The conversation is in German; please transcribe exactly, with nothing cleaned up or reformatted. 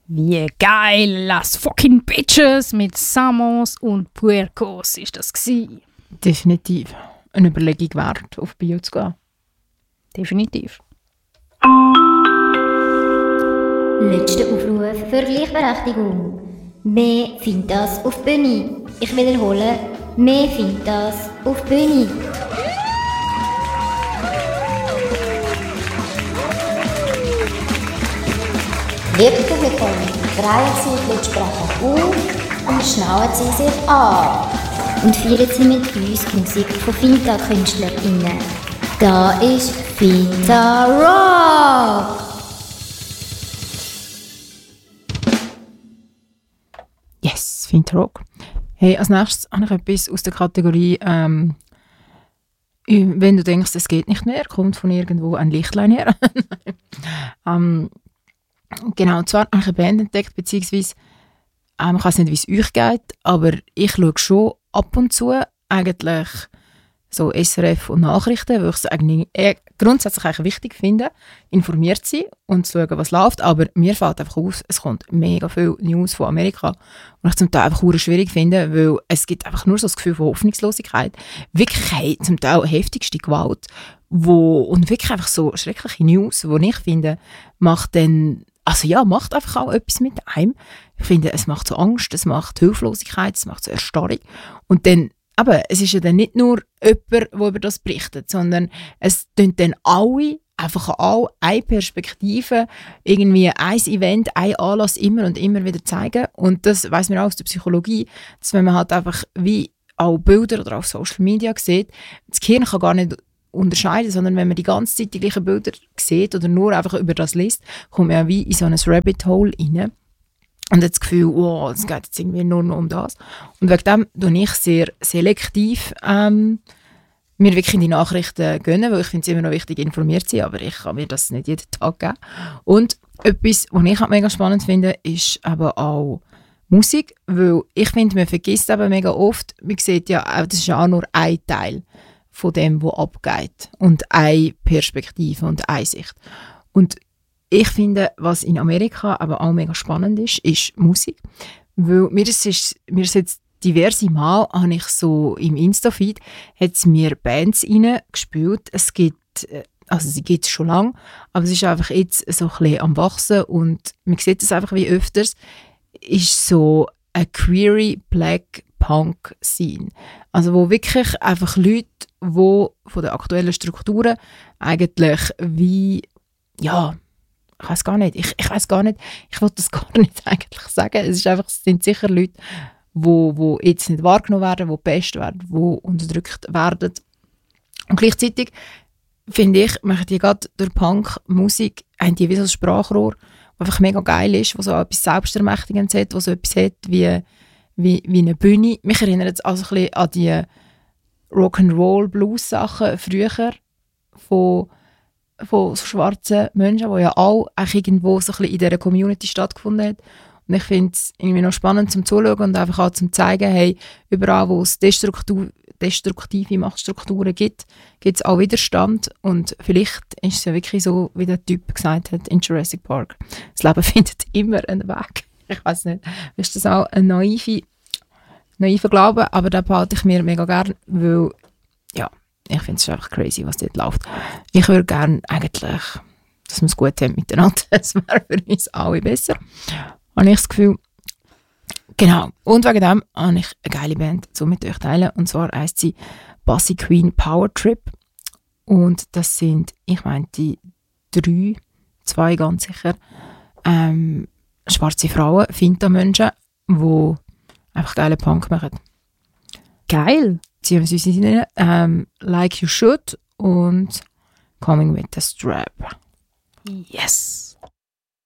Wie geil, Las fucking Bitches mit Samos und Puercos ist das gsi. Definitiv. Eine Überlegung wert, auf Bio zu gehen. Definitiv. Letzter Aufruf für Gleichberechtigung. Mehr findet das auf Bühne. Ich wiederhole, mehr findet das auf Bühne. Liebe Publikum, drehen Sie die Lautsprecher auf und schnallen Sie sich an. Und feiern Sie mit uns die Musik von Finta-KünstlerInnen. Da ist Finta Rock! Yes, Finta Rock. Hey, als nächstes habe ich etwas aus der Kategorie ähm, wenn du denkst, es geht nicht mehr, kommt von irgendwo ein Lichtlein her. ähm, Genau, und zwar habe ich eine Band entdeckt, beziehungsweise, ähm, ich weiß nicht, wie es euch geht, aber ich schaue schon ab und zu eigentlich so S R F und Nachrichten, weil ich es eigentlich äh, grundsätzlich eigentlich wichtig finde, informiert zu sein und zu schauen, was läuft, aber mir fällt einfach auf, es kommt mega viel News von Amerika und ich zum Teil einfach sehr schwierig finde, weil es gibt einfach nur so das Gefühl von Hoffnungslosigkeit, wirklich hey, zum Teil heftigste Gewalt, wo, und wirklich einfach so schreckliche News, wo ich finde, macht dann Also ja, macht einfach auch etwas mit einem. Ich finde, es macht so Angst, es macht Hilflosigkeit, es macht so Erstarrung. Und dann, aber es ist ja dann nicht nur jemand, der über das berichtet, sondern es tun dann alle, einfach alle eine Perspektive, irgendwie ein Event, ein Anlass immer und immer wieder zeigen. Und das weiss man auch aus der Psychologie, dass wenn man halt einfach wie auch Bilder oder auf Social Media sieht, das Gehirn kann gar nicht unterscheiden, sondern wenn man die ganze Zeit die gleichen Bilder sieht oder nur einfach über das liest, kommt man ja wie in so ein Rabbit Hole rein und hat das Gefühl, wow, es geht jetzt irgendwie nur noch um das. Und wegen dem tue ich sehr selektiv ähm, mir wirklich die Nachrichten gönnen, weil ich finde es immer noch wichtig, informiert zu sein, aber ich kann mir das nicht jeden Tag geben. Und etwas, was ich halt mega spannend finde, ist aber auch Musik, weil ich finde, man vergisst aber mega oft, man sieht ja, das ist ja auch nur ein Teil von dem, was abgeht. Und eine Perspektive und eine Sicht. Und ich finde, was in Amerika aber auch mega spannend ist, ist Musik. Weil mir ist, ist, mir ist jetzt diverse Mal, habe ich so im Insta-Feed, hat es mir Bands reingespielt. Es gibt, also sie gibt es schon lange, aber es ist einfach jetzt so ein bisschen am Wachsen und man sieht es einfach wie öfters, ist so eine queere Black Punk Scene. Also wo wirklich einfach Leute, die von den aktuellen Strukturen eigentlich wie, ja, ich weiß gar nicht, ich, ich weiß gar nicht, ich wollte das gar nicht eigentlich sagen. Es ist einfach, es sind sicher Leute, wo, wo jetzt nicht wahrgenommen werden, die gepest werden, die unterdrückt werden. Und gleichzeitig finde ich, machen die gerade durch Punk-Musik, haben die wie so ein Sprachrohr, das einfach mega geil ist, das so etwas Selbstermächtigendes hat, das so etwas hat wie Wie, wie eine Bühne. Mich erinnert es also ein bisschen an die Rock'n'Roll-Blues-Sachen früher von, von so schwarzen Menschen, die ja auch irgendwo so ein bisschen in dieser Community stattgefunden haben. Und ich finde es irgendwie noch spannend zum Zuschauen und einfach auch zum zeigen, hey, überall, wo es destruktiv, destruktive Machtstrukturen gibt, gibt es auch Widerstand. Und vielleicht ist es ja wirklich so, wie der Typ gesagt hat in Jurassic Park. Das Leben findet immer einen Weg. Ich weiß nicht, ist das auch ein naive, naiver Glaube, aber den behalte ich mir mega gerne, weil, ja, ich finde es einfach crazy, was dort läuft. Ich würde gerne eigentlich, dass wir es gut haben miteinander, das wäre für uns alle besser, habe ich das Gefühl. Genau, und wegen dem habe ich eine geile Band zu mit euch teilen, und zwar heisst sie Bassi Queen Power Trip, und das sind, ich meine, die drei, zwei ganz sicher, ähm, schwarze Frauen, Finta-Menschen, die einfach geile Punk machen. Geil. Sie haben uns rein, ähm, Like You Should und Coming With The Strap. Yes.